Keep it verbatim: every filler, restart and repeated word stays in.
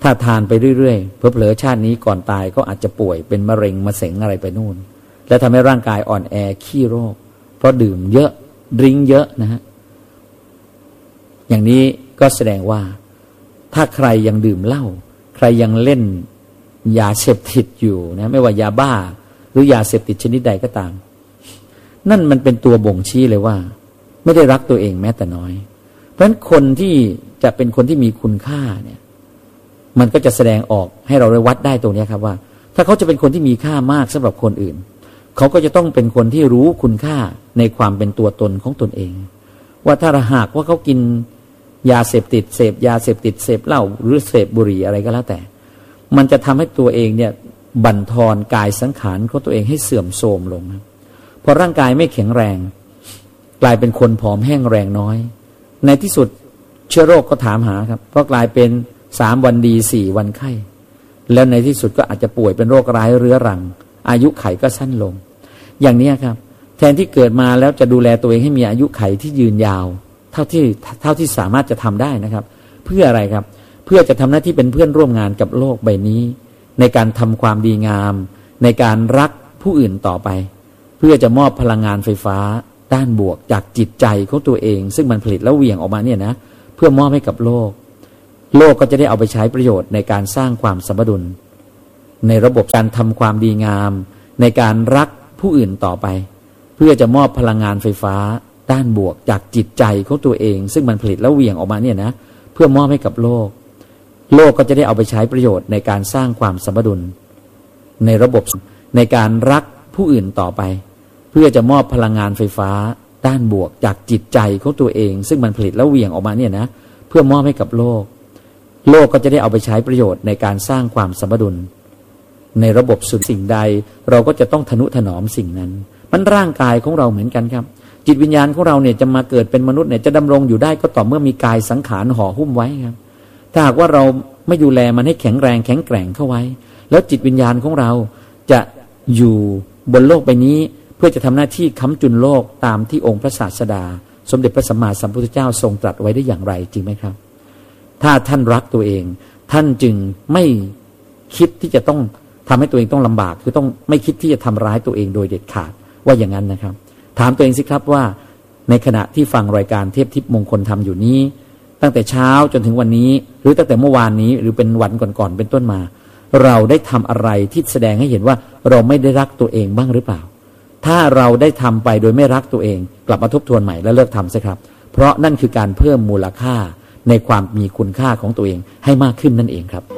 ถ้าทานไปเรื่อยๆเผลอๆชาตินี้ก่อนตายก็อาจจะป่วยเป็นมะเร็งมะเส็งอะไรไปนู่นและทำให้ร่างกายอ่อนแอขี้โรคเพราะดื่มเยอะดริ้งเยอะนะฮะอย่างนี้ก็แสดงว่าถ้าใครยังดื่มเหล้าใครยังเล่นยาเสพติดอยู่นะไม่ว่ายาบ้าหรือยาเสพติดชนิดใดก็ตามนั่นมันเป็นตัวบ่งชี้เลยว่าไม่ได้รักตัวเองแม้แต่น้อยเพราะฉะนั้นคนที่จะเป็นคนที่มีคุณค่าเนี่ยมันก็จะแสดงออกให้เราได้วัดได้ตรงนี้ครับว่าถ้าเขาจะเป็นคนที่มีค่ามากสำหรับคนอื่นเขาก็จะต้องเป็นคนที่รู้คุณค่าในความเป็นตัวตนของตนเองว่าถ้าหากว่าเขากินยาเสพติดเสพยาเสพติดเสพเหล้าหรือเสพบุหรี่อะไรก็แล้วแต่มันจะทำให้ตัวเองเนี่ยบั่นทอนกายสังขารของตัวเองให้เสื่อมโทรมลงพอร่างกายไม่แข็งแรงกลายเป็นคนผอมแห้งแรงน้อยในที่สุดเชื้อโรคก็ถามหาครับเพราะกลายเป็นสามวันดีสี่วันไข้แล้วในที่สุดก็อาจจะป่วยเป็นโรคร้ายเรื้อรังอายุไขก็สั้นลงอย่างนี้ครับแทนที่เกิดมาแล้วจะดูแลตัวเองให้มีอายุไขที่ยืนยาวเท่าที่เท่าที่สามารถจะทำได้นะครับเพื่ออะไรครับเพื่อจะทำหน้าที่เป็นเพื่อนร่วมงานกับโลกใบนี้ในการทำความดีงามในการรักผู้อื่นต่อไปเพื่อจะมอบพลังงานไฟฟ้าด้านบวกจากจิตใจของตัวเองซึ่งมันผลิตแล้วเหวี่ยงออกมาเนี่ยนะเพื่อมอบให้กับโลกโลกก็จะได้เอาไปใช้ประโยชน์ในการสร้างความสมดุลในระบบการทำความดีงามในการรักผู้อื่นต่อไปเพื่อจะมอบพลังงานไฟฟ้าด้านบวกจากจิตใจของตัวเองซึ่งมันผลิตแล้วเหวี่ยงออกมาเนี่ยนะเพื่อมอบให้กับโลกโลกก็จะได้เอาไปใช้ประโยชน์ในการสร้างความสมดุลในระบบในการรักผู้อื่นต่อไปเพื่อจะมอบพลังงานไฟฟ้าด้านบวกจากจิตใจของตัวเองซึ่งมันผลิตแล้วเหวี่ยงออกมาเนี่ยนะเพื่อมอบให้กับโลกโลกก็จะได้เอาไปใช้ประโยชน์ในการสร้างความสมดุลในระบบสุดสิ่งใดเราก็จะต้องทนุถนอมสิ่งนั้นมันร่างกายของเราเหมือนกันครับจิตวิญญาณของเราเนี่ยจะมาเกิดเป็นมนุษย์เนี่ยจะดำรงอยู่ได้ก็ต่อเมื่อมีกายสังขารห่อหุ้มไว้ครับถ้าหากว่าเราไม่ดูแลมันให้แข็งแรงแข็งแกร่งเข้าไว้แล้วจิตวิญญาณของเราจะอยู่บนโลกใบนี้เพื่อจะทำหน้าที่ค้ำจุนโลกตามที่องค์พระศาสดาสมเด็จพระสัมมาสัมพุทธเจ้าทรงตรัสไว้ได้อย่างไรจริงไหมครับถ้าท่านรักตัวเองท่านจึงไม่คิดที่จะต้องทำให้ตัวเองต้องลำบากคือต้องไม่คิดที่จะทำร้ายตัวเองโดยเด็ดขาดว่าอย่างนั้นนะครับถามตัวเองสิครับว่าในขณะที่ฟังรายการเทพทิพย์มงคลธรรมอยู่นี้ตั้งแต่เช้าจนถึงวันนี้หรือตั้งแต่เมื่อวานนี้หรือเป็นวันก่อนๆเป็นต้นมาเราได้ทำอะไรที่แสดงให้เห็นว่าเราไม่ได้รักตัวเองบ้างหรือเปล่าถ้าเราได้ทำไปโดยไม่รักตัวเองกลับมาทบทวนใหม่และเลิกทำซะครับเพราะนั่นคือการเพิ่มมูลค่าในความมีคุณค่าของตัวเองให้มากขึ้นนั่นเองครับ